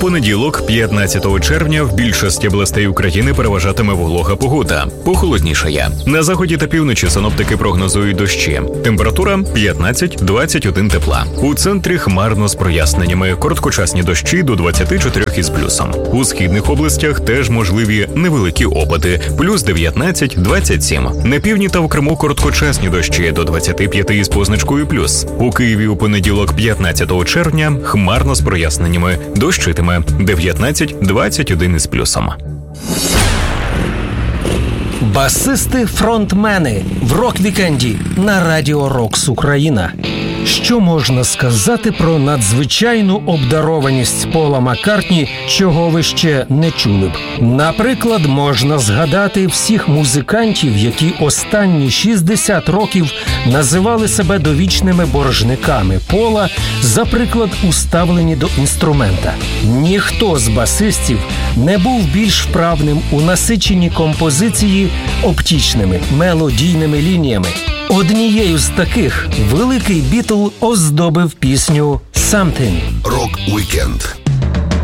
понеділок, 15 червня, в більшості областей України переважатиме волога погода. Похолоднішає. На заході та півночі синоптики прогнозують дощі. Температура 15-21 тепла. У центрі хмарно з проясненнями. Короткочасні дощі до 24 із плюсом. У східних областях теж можливі невеликі опади. Плюс 19-27. На півдні та в Криму короткочасні дощі до 25 із позначкою плюс. У Києві у понеділок, 15 червня, хмарно з проясненнями. Дощитиме 19-21 із плюсом. Басисти-фронтмени в рок-вікенді на Радіо Рокс Україна. Що можна сказати про надзвичайну обдарованість Пола Маккартні, чого ви ще не чули б? Наприклад, можна згадати всіх музикантів, які останні 60 років називали себе довічними боржниками Пола, за приклад у ставленні до інструмента. Ніхто з басистів не був більш вправним у насиченні композиції оптічними, мелодійними лініями. Однією з таких великий Бітл оздобив пісню «Something». Рок-вікенд